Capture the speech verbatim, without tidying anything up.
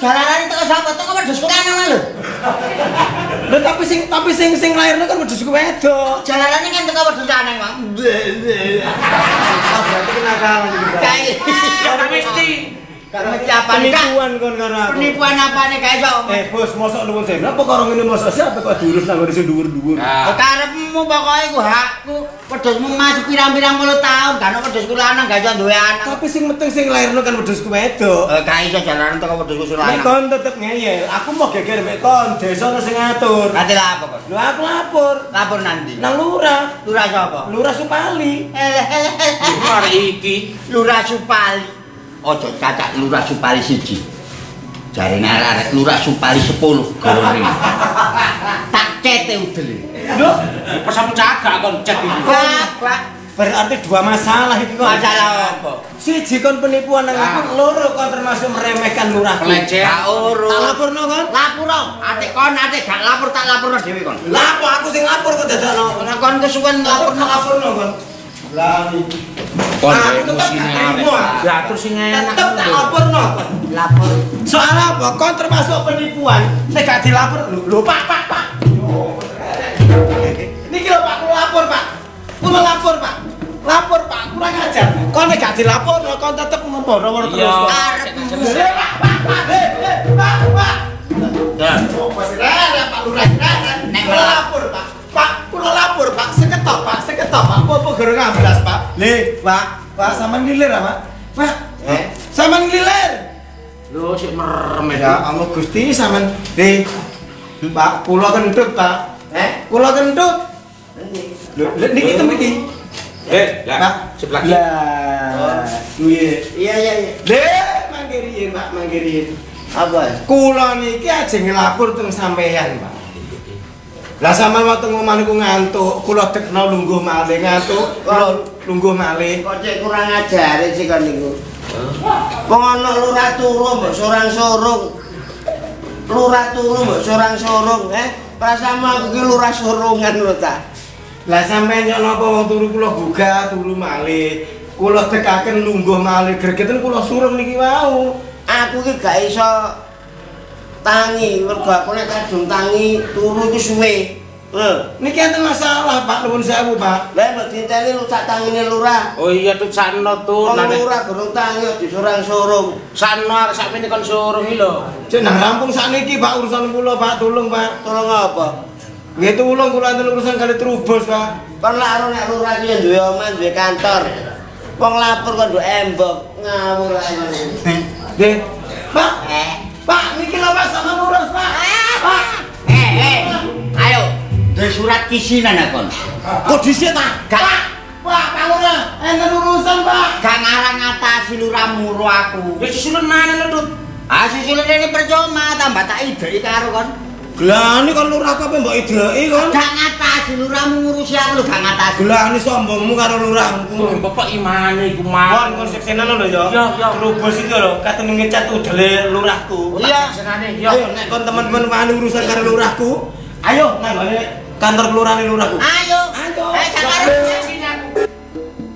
jalanane teko sapa? Teko wedhus kulana lho. Lho tapi sing tapi sing sing lairne kan wedhus wedok. Jalanane kan teko wedhus lanang, Bang. Berarti kenakalan iki. Kayak mesti karena apane penipuan kon karo aku. Penipuan apane gak iso. Eh, Bos, mosok nuwun sewu. Apa karo ngene mosok siapa kok diurus nang ngene sing dhuwur-dhuwur. Karepmu pokoke ku hakku. Wedhusmu masih pirang-pirang puluh tahun, gak ono wedhusku lanang gak iso duwe anak. Tapi sing penting sing lairno kan wedhusku wedok. Eh, gak iso jalanan teko wedhusku lanang. Nek kon tetep ngeyel, aku mau geger mek kon, desa sing ngatur. Nanti lapor kok. Lho aku lapor. Lapor nanti. Nang lurah. Lurah sapa? Lurah Supali. Mari iki Lurah Supali. Ojo cacak Lurah Supali siji. Jarine arek Lurah Supali sepuluh goreng. Tak cete udele. Lho, pas aku cagak kon cet iki. Pak, berarti dua masalah iki kon. masalah apa? Siji kon penipuan nang aku, loro kon termasuk meremehkan lurahku. Pelecehan. Gak urus. Tak laporno kon. Lapor. Atik kon, atik gak lapor tak laporno dhewe kon. Lapo aku sing lapor kok dadakno. Nek kon kesuwen Lapor laporno laporno kon. Lah iki. Kon Aku tetep emosine gak arek. terima. Diatur sing enak. Tetep tak laporno kon. Lapor. Soal apa? Kon termasuk penipuan. Nek gak dilapor, lho lho, Pak, Pak, Pak. Niki lho Pak, kula lapor, Pak. Kula lapor, Pak. Lapor, Pak, kurang ajar. Kon nek gak dilapor, kon tetep ngemboro-woro terus. Arepmu. Eh, Pak, Pak, Pak, eh, eh, Pak, Pak. Dan Apa sih ya Pak Lurah? Nek kula lapor, Pak. Pak, kula lapor, Pak. Seketok, Pak, seketok, Pak. Apa gorong amblas, Pak? Le, Pak, Pak sampean ngilir, Pak. Pak, Eh, sampean ngilir. lho sik merem Ya Allah Gusti sampean di Pak kula kentut Pak. Eh, Kula kentut. Lho niki itu mriki. Eh, Pak lah sebelah kiri. Lah. Piye? iya iya iya. Le mangke riyin Pak, mangke riyin. Apa? Kula niki ajeng nglapor teng sampeyan Pak. Lah sampean waktu ngomong niku ngantuk, kula dekno lungguh malih ngantuk, kula lungguh malih. Kok cek kurang ajar sih kon niku. Wong ana lurah turu mbok sorang-sorong. Lurah turu mbok sorang-sorong, eh? Prasamu aku ki lurah sorongan lho ta. Lah sampeyan yo napa wong turu kula gugah, turu malih. Kula dekaken lungguh malih gregeten kula surung niki wau. Aku ki gak iso tangi, mergo aku nek kadung tangi turu ki suwe. Lho, Niki enten masalah Pak, nuwun sewu Pak. lha mbok dinteni lu sak tangine lurah. Oh iya tuh sakno tuh. Wong lurah durung tangi disorang-sorong. Sakno arek sakmene kon surung iki lho. Cek nang rampung sakniki Pak urusan kula Pak, tolong Pak. Tolong apa? Nggih tulung kula enten urusan kali Trubus Pak. Kon lak ora nek lurah ki duwe omah, duwe kantor. Wong lapor kok nduk embok, ngawur ae ngono. Nggih. Pak, Eh, Pak niki lho Pak sama ngurus Pak. Pak. eh, eh. Ayo, duwe surat kisinan akon. Kok dhisik ta? Gak Pak, Pak ora enten urusan Pak. gak ngarang ngatasi lurah muru aku. Wis susulan mana lho, Dut? Ah susulan ini percuma, tambah tak idei karo kon. Gelani kan lurah kabeh mbok ideki kon. Gak ngatasi lurah ngurusi aku lho, gak ngatasi. Gelani sombongmu karo lurahku. Tuh, bapak imane iku Kon mau. kon seksenan lho ya. Iya, iya. Trubus iki lho, katen ngecat udele lurahku. Iya. senane Ayo yo. nek kon teman-teman wani urusan karo lurahku, ayo nang kantor kelurahan lurahku. Ayo. Ayo. Eh, gak karo.